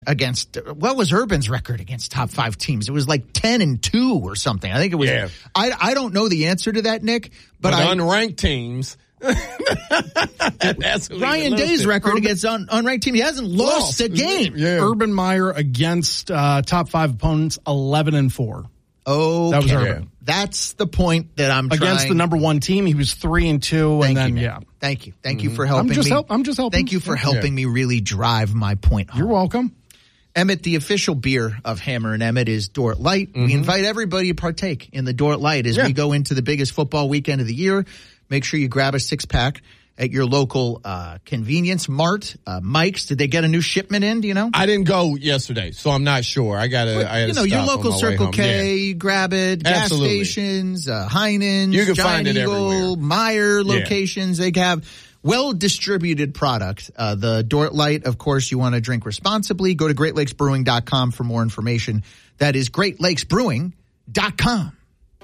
against, what was Urban's record against top 5 teams? It was like 10-2 or something. I think it was. Yeah. I don't know the answer to that, Nick, but unranked teams. That's Ryan Day's record against unranked team. He hasn't lost a game. Yeah. Urban Meyer against top 5 opponents, 11-4. Oh, that was Urban. Yeah. That's the point that I'm trying. Against the number 1 team, he was 3-2, and then Thank you. Thank you for helping me. I'm just helping. Thank you for helping me really drive my point home. You're welcome. Emmett, the official beer of Hammer and Emmett is Dort Light. We invite everybody to partake in the Dort Light as we go into the biggest football weekend of the year. Make sure you grab a 6-pack at your local convenience mart. Mike's, did they get a new shipment in? Do you know? I didn't go yesterday, so I'm not sure. I got to your local Circle K, grab it, gas stations, Heinen's, you can Giant find it Eagle, everywhere. Meijer locations. They have well-distributed product. The Dort Light, of course, you want to drink responsibly. Go to GreatLakesBrewing.com for more information. That is GreatLakesBrewing.com.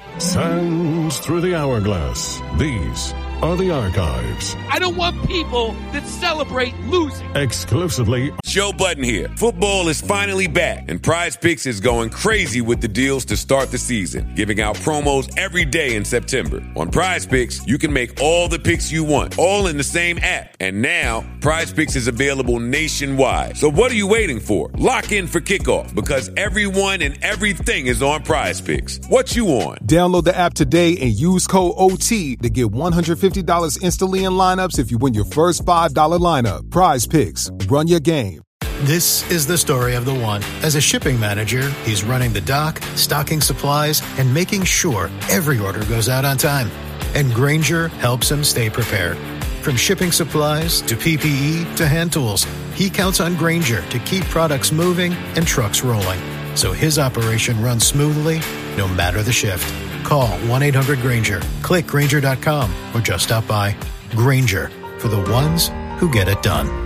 Sands through the hourglass. These are the archives. I don't want people that celebrate losing. Exclusively. Joe Budden here. Football is finally back, and Prize Picks is going crazy with the deals to start the season, giving out promos every day in September. On Prize Picks, you can make all the picks you want, all in the same app. And now, Prize Picks is available nationwide. So what are you waiting for? Lock in for kickoff, because everyone and everything is on Prize Picks. What you on? Download the app today and use code OT to get $150 instantly in lineups if you win your first $5 lineup. Prize Picks. Run your game. This is the story of the one. As a shipping manager, he's running the dock, stocking supplies, and making sure every order goes out on time. And Grainger helps him stay prepared. From shipping supplies to PPE to hand tools, he counts on Grainger to keep products moving and trucks rolling, so his operation runs smoothly no matter the shift. Call 1-800-GRAINGER, click Grainger.com, or just stop by. Grainger, for the ones who get it done.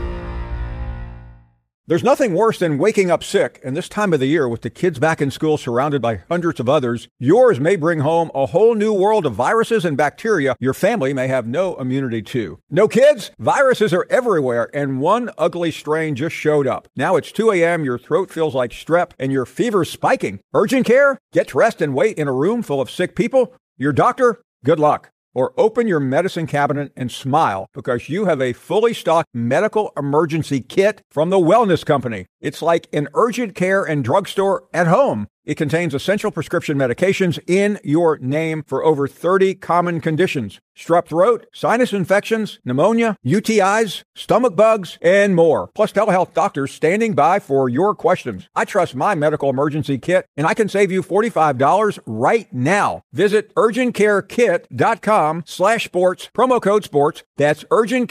There's nothing worse than waking up sick, and this time of the year with the kids back in school surrounded by hundreds of others, yours may bring home a whole new world of viruses and bacteria your family may have no immunity to. No kids? Viruses are everywhere, and one ugly strain just showed up. Now it's 2 a.m., your throat feels like strep, and your fever's spiking. Urgent care? Get dressed and wait in a room full of sick people? Your doctor? Good luck. Or open your medicine cabinet and smile, because you have a fully stocked medical emergency kit from the Wellness Company. It's like an urgent care and drugstore at home. It contains essential prescription medications in your name for over 30 common conditions. Strep throat, sinus infections, pneumonia, UTIs, stomach bugs, and more. Plus telehealth doctors standing by for your questions. I trust my medical emergency kit, and I can save you $45 right now. Visit urgentcarekit.com/sports, promo code sports. That's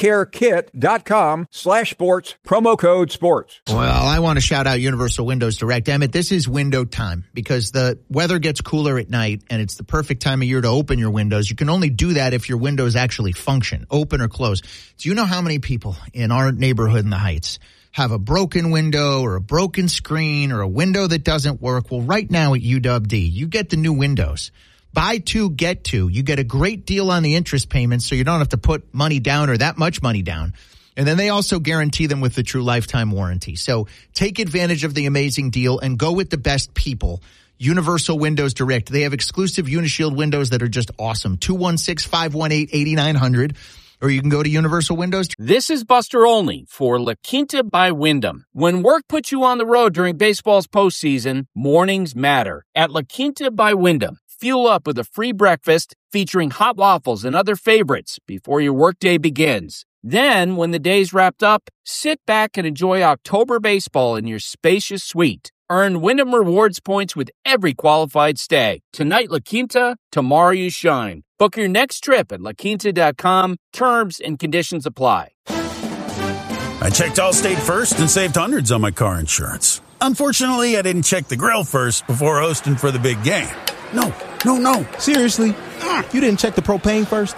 urgentcarekit.com/sports, promo code sports. Well, I want to shout out Universal Windows Direct. Emmett, this is window time because the weather gets cooler at night, and it's the perfect time of year to open your windows. You can only do that if your windows actually function, open or close. Do you know how many people in our neighborhood in the Heights have a broken window or a broken screen or a window that doesn't work? Well, right now at UWD, you get the new windows. Buy two, get two. You get a great deal on the interest payments, so you don't have to put money down or that much money down. And then they also guarantee them with the true lifetime warranty. So take advantage of the amazing deal and go with the best people. Universal Windows Direct. They have exclusive Unishield windows that are just awesome. 216-518-8900. Or you can go to Universal Windows. This is Buster Olney for La Quinta by Wyndham. When work puts you on the road during baseball's postseason, mornings matter. At La Quinta by Wyndham, fuel up with a free breakfast featuring hot waffles and other favorites before your workday begins. Then, when the day's wrapped up, sit back and enjoy October baseball in your spacious suite. Earn Wyndham Rewards points with every qualified stay. Tonight, La Quinta, tomorrow you shine. Book your next trip at laquinta.com. Terms and conditions apply. I checked Allstate first and saved hundreds on my car insurance. Unfortunately, I didn't check the grill first before hosting for the big game. No. Seriously? You didn't check the propane first?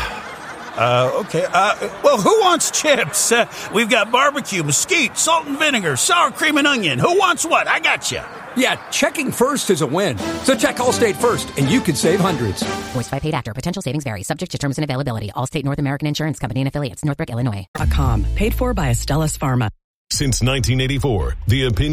Okay. Well, who wants chips? We've got barbecue, mesquite, salt and vinegar, sour cream and onion. Who wants what? I got you. Yeah, checking first is a win. So check Allstate first, and you could save hundreds. Voiced by paid actor. Potential savings vary. Subject to terms and availability. Allstate North American Insurance Company and affiliates. Northbrook, Illinois. Paid for by Astellas Pharma. Since 1984, the opinion